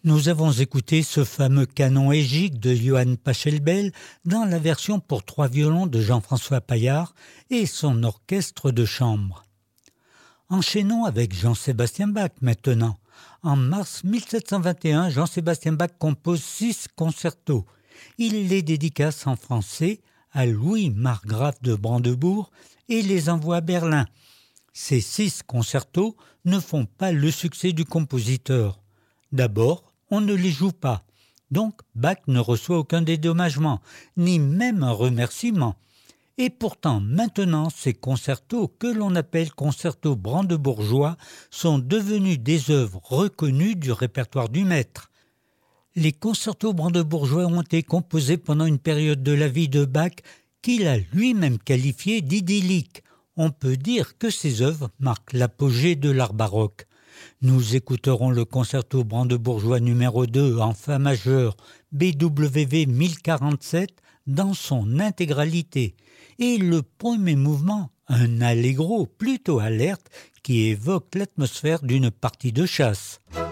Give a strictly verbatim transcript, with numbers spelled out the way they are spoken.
Nous avons écouté ce fameux canon égique de Johann Pachelbel dans la version pour trois violons de Jean-François Paillard et son orchestre de chambre. Enchaînons avec Jean-Sébastien Bach maintenant. En mars mille sept cent vingt et un, Jean-Sébastien Bach compose six concertos. Il les dédicace en français à Louis Margrave de Brandebourg et les envoie à Berlin. Ces six concertos ne font pas le succès du compositeur. D'abord, on ne les joue pas. Donc, Bach ne reçoit aucun dédommagement, ni même un remerciement. Et pourtant, maintenant, ces concertos, que l'on appelle concertos brandebourgeois, sont devenus des œuvres reconnues du répertoire du maître. Les concertos brandebourgeois ont été composés pendant une période de la vie de Bach qu'il a lui-même qualifiée d'idyllique. On peut dire que ces œuvres marquent l'apogée de l'art baroque. Nous écouterons le concerto brandebourgeois numéro deux en fa majeur B W V mille quarante-sept dans son intégralité et le premier mouvement, un allegro plutôt alerte qui évoque l'atmosphère d'une partie de chasse.